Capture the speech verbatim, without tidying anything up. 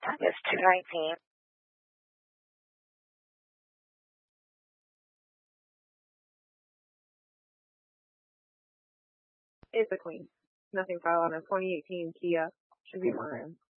It's two nineteen. It's a queen. Nothing file on a twenty eighteen Kia. Should be fine.